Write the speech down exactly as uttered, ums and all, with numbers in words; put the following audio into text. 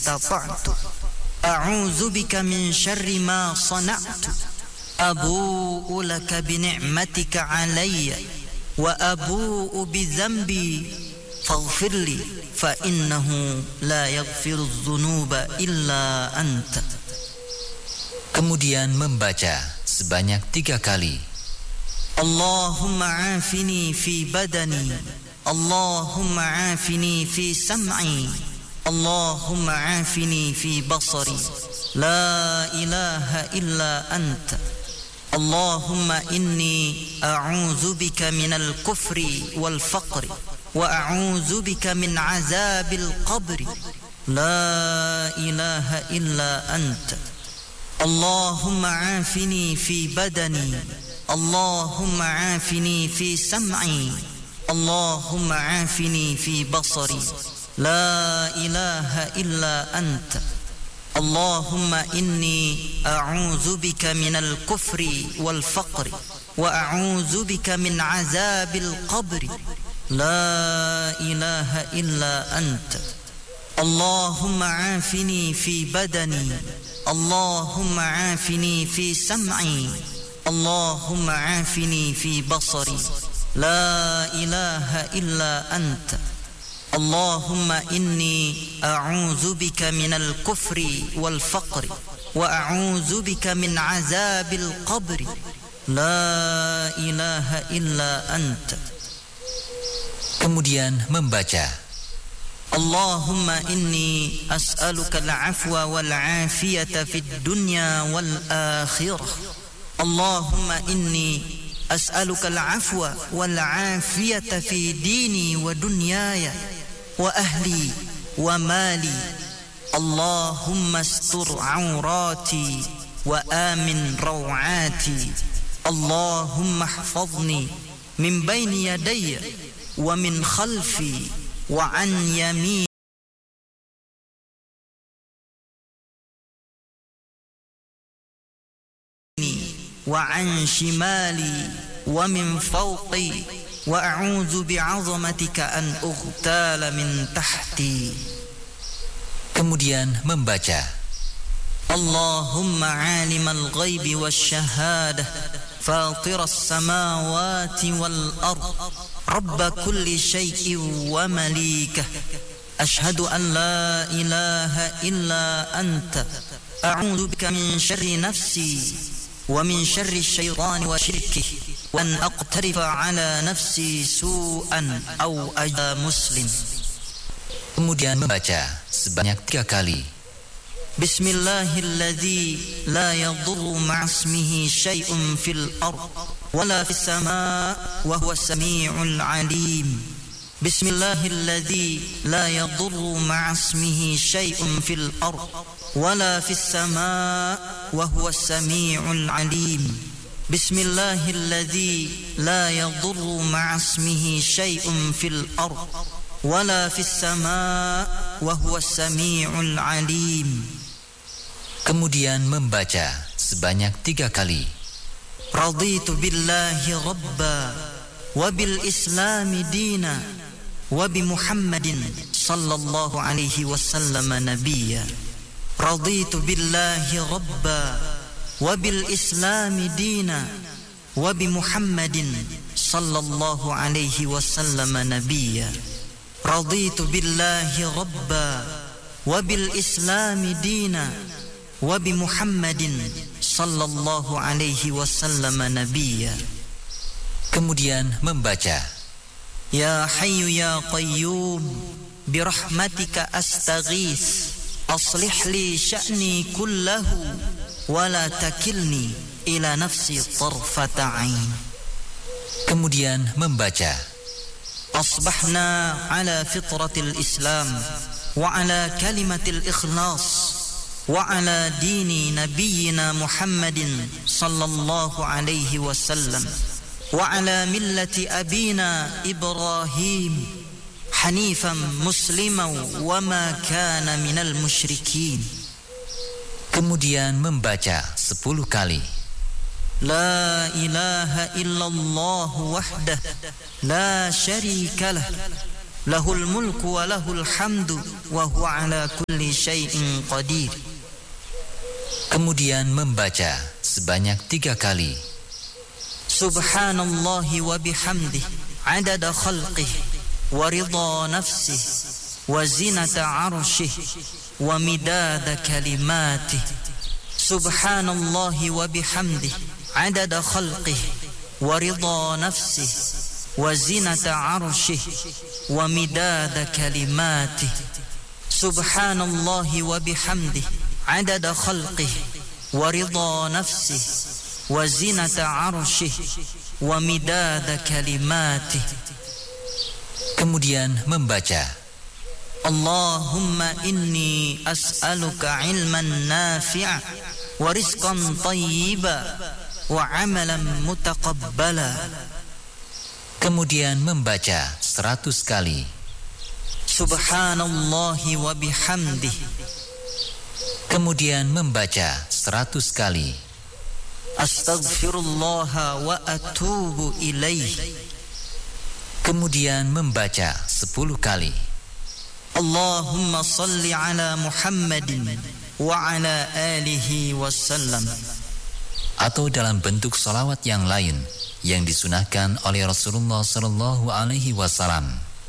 استطعت أعوذ بك من شر ما صنعت أبوء لك بنعمتك علي وأبوء بذنبي فاغفر لي فإنه لا يغفر الذنوب إلا أنت. Kemudian membaca sebanyak tiga kali. Allahumma afini fi badani, Allahumma afini fi sam'i, Allahumma afini fi basari, la ilaha illa anta. Allahumma inni a'udzu bika minal kufri wal faqri wa a'udzu bika min azabil qabri, la ilaha illa anta. Allahumma afini fi badani, Allahumma afini fi sam'i, Allahumma afini fi basari, la ilaha illa anta. Allahumma inni a'udzu bika minal kufri wal faqri wa a'udzu bika min azabil qabri, la ilaha illa anta. Allahumma afini fi badani, Allahumma afini fi sam'i, Allahumma afini fi basari, la ilaha illa anta. Allahumma inni a'udzu bika minal kufri wal faqri wa a'udzu bika min azabil qabri, la ilaha illa anta. Kemudian membaca Allahumma inni as'aluka al-'afwa wal-'afiyata fid dunya wal-akhirah. Allahumma inni as'aluka al-'afwa wal-'afiyata fi dini wa dunyaya wa ahli wa mali. Allahumma astur 'awrati wa amin raw'ati. Allahumma ihfazni min bayni yadayya wa min khalfi wa an yamin wa an shimali wa min fawqi wa a'udzu bi'azamatika an ughtala min tahti. Kemudian membaca Allahumma 'alimal ghaibi wasyhahadah fatiras samawati wal ard rabb kulli syai'in wa malikah ashhadu an la ilaha illa anta a'udzu bika min syarri nafsi wa min syarri syaitani wa syirkihi wa an aqtarifa ala nafsi su'an aw ajza muslim. Kemudian membaca sebanyak tiga kali. Bismillahilladzi la yadurru ma'asmihi syai'un fil ard wala fis samaa wa huwa samii'ul 'aliim. Bismillahilladzi la yadurru ma'asmihi syai'un fil ard wala fis samaa wa huwa samii'ul 'aliim. Bismillahilladzi la yadurru ma'asmihi syai'un fil ard wala fis samaa wa huwa samii'ul 'aliim. Kemudian membaca sebanyak tiga kali. Raditu billahi rabba wa bil islami dina wa bi Muhammadin sallallahu alaihi wasallam nabiyya. Raditu billahi rabba wa bil islami dina wa bi Muhammadin sallallahu alaihi wasallam nabiyya. Raditu billahi rabba wa bil islami dina wa bi Muhammadin sallallahu alaihi wasallam nabiyya. Kemudian membaca Ya Hayyu ya Qayyum bi rahmatika astaghits aslih li sya'ni kullahu wa la takilni ila nafsi tarfata 'ain. Kemudian membaca Asbahna ala fitratil Islam wa ala kalimatil ikhlas wa ala dini nabiyyina Muhammadin sallallahu alaihi wasallam wa ala millati abina Ibrahim hanifan musliman wa ma kana minal musyrikin. Kemudian membaca sepuluh kali. La ilaha illallah wahdah la syarika lah lahul mulku wa lahul hamdu wa huwa ala kulli syai'in qadir. Kemudian membaca sebanyak tiga kali. Subhanallahi wa bihamdih adada khalqih wa ridha nafsih wa zinata arshih wa midada kalimatih. Subhanallahi wa bihamdih adada khalqih wa ridha nafsih wa zinata arshih wa midada kalimatih. Subhanallahi wa bihamdih adada khalqih wa ridha nafsih wa zinata arshih wa midada kalimatih. Kemudian membaca Allahumma inni as'aluka ilman nafi'a wa rizqan tayyiba wa amalan mutaqabbala. Kemudian membaca seratus kali. Subhanallahi wa bihamdih. Kemudian membaca seratus kali. Astaghfirullah wa atubu ilaih. Kemudian membaca sepuluh kali. Allahumma salli ala Muhammadin wa ala alihi wasallam. Atau dalam bentuk salawat yang lain yang disunahkan oleh Rasulullah sallallahu alaihi wasallam.